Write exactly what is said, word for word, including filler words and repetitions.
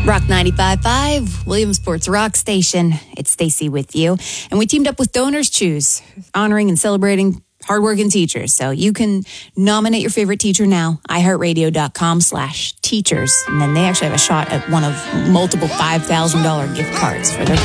Rock ninety-five point five, Williamsport's Rock Station. It's Stacy with you. And we teamed up with Donors Choose, honoring and celebrating hardworking teachers. So you can nominate your favorite teacher now, iHeartRadio.com slash teachers. And then they actually have a shot at one of multiple five thousand dollars gift cards for their